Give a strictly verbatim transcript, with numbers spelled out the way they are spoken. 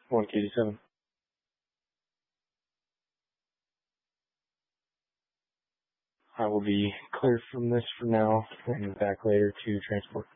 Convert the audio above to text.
one K seven. I will be cleared from this for now and back later to transport.